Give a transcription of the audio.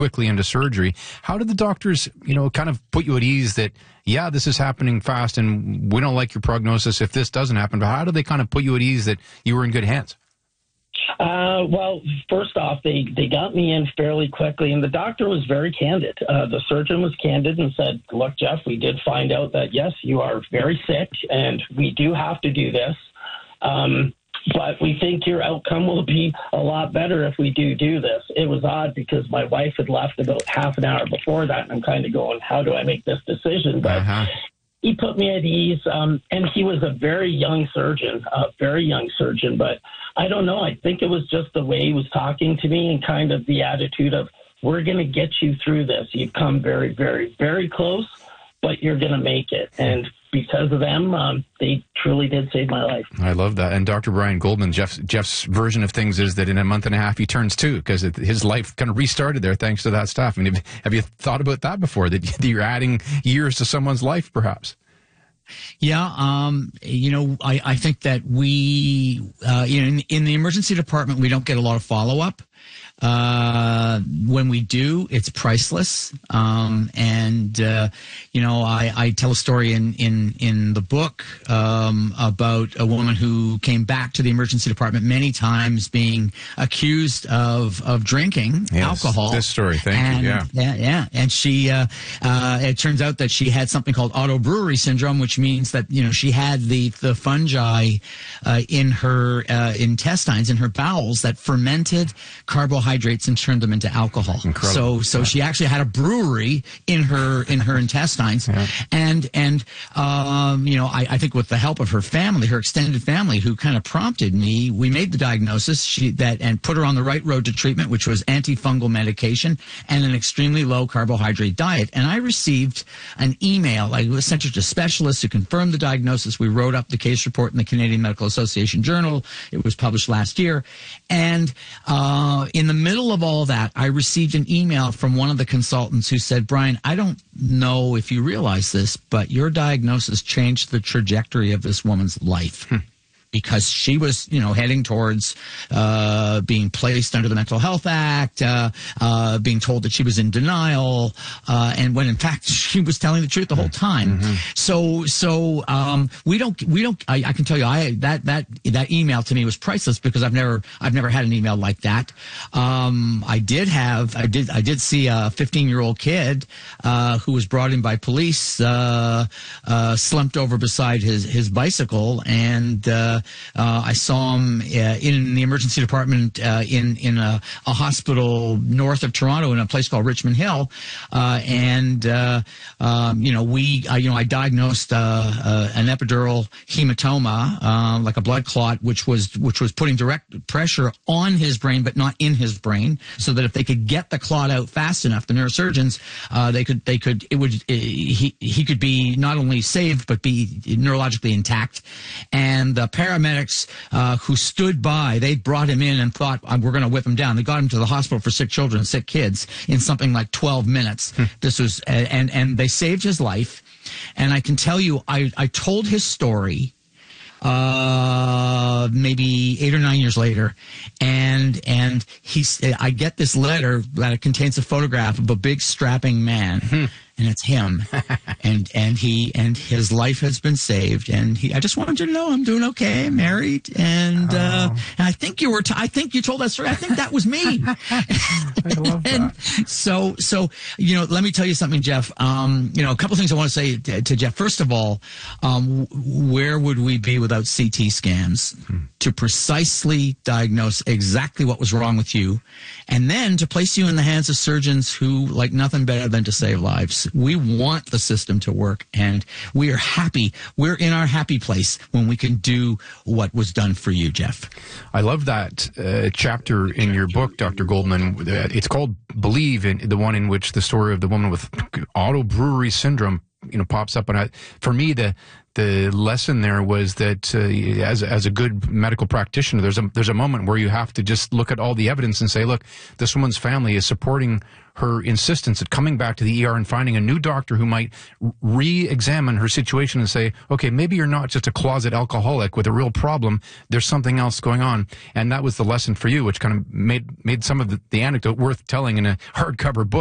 quickly into surgery. How did the doctors, kind of put you at ease that, yeah, this is happening fast and we don't like your prognosis if this doesn't happen, but how did they kind of put you at ease that you were in good hands? Well, first off, they got me in fairly quickly, and the doctor was very candid. The surgeon was candid and said, look, Jeff, we did find out that, yes, you are very sick, and we do have to do this. But we think your outcome will be a lot better if we do this. It was odd because my wife had left about half an hour before that, and I'm kind of going, how do I make this decision? But he put me at ease, and he was a very young surgeon, but I don't know. I think it was just the way he was talking to me and kind of the attitude of, we're going to get you through this. You've come very, very, very close, but you're going to make it. And because of them, they truly did save my life. I love that. And Dr. Brian Goldman, Jeff's version of things is that in a month and a half, he turns 2 because his life kind of restarted there thanks to that stuff. I mean, have you thought about that before, that you're adding years to someone's life, perhaps? Yeah, I think that we, in the emergency department, we don't get a lot of follow-up. When we do, it's priceless. I tell a story in the book about a woman who came back to the emergency department many times being accused of drinking alcohol. This story, thank you. Yeah. And she, it turns out that she had something called autobrewery syndrome, which means that, she had the fungi in her intestines, in her bowels, that fermented carbohydrates and turned them into alcohol. Incredible. So she actually had a brewery in her intestines, and I think with the help of her family, her extended family, who kind of prompted me, we made the diagnosis and put her on the right road to treatment, which was antifungal medication and an extremely low carbohydrate diet. And I received an email. I was sent her to specialists who confirmed the diagnosis. We wrote up the case report in the Canadian Medical Association Journal. It was published last year, and in the middle of all that, I received an email from one of the consultants who said, Brian, I don't know if you realize this, but your diagnosis changed the trajectory of this woman's life. Because she was, heading towards being placed under the Mental Health Act, being told that she was in denial, and when in fact she was telling the truth the whole time. So we don't. I can tell you, that email to me was priceless because I've never had an email like that. I did see a 15-year-old kid who was brought in by police, slumped over beside his bicycle, and I saw him in the emergency department in a hospital north of Toronto in a place called Richmond Hill, I diagnosed an epidural hematoma, like a blood clot, which was putting direct pressure on his brain but not in his brain, so that if they could get the clot out fast enough, the neurosurgeons he could be not only saved but be neurologically intact. And the paramedics who stood by, they brought him in and thought, we're going to whip him down. They got him to the hospital for sick children, sick kids, in something like 12 minutes. This was, and they saved his life. And I can tell you, I told his story maybe 8 or 9 years later, and I get this letter that contains a photograph of a big strapping man. And it's him, and his life has been saved. And I just wanted you to know I'm doing okay, I'm married, and I think you told that story. I think that was me. I love that. And so let me tell you something, Jeff. A couple things I want to say to Jeff. First of all, where would we be without CT scans to precisely diagnose exactly what was wrong with you, and then to place you in the hands of surgeons who like nothing better than to save lives. We want the system to work, and we are happy. We're in our happy place when we can do what was done for you, Jeff. I love that chapter in your book, Dr. Goldman. It's called Believe, the one in which the story of the woman with autobrewery syndrome pops up. And for me, the lesson there was that as a good medical practitioner, there's a moment where you have to just look at all the evidence and say, look, this woman's family is supporting her insistence at coming back to the ER and finding a new doctor who might re-examine her situation and say, okay, maybe you're not just a closet alcoholic with a real problem. There's something else going on. And that was the lesson for you, which kind of made some of the anecdote worth telling in a hardcover book.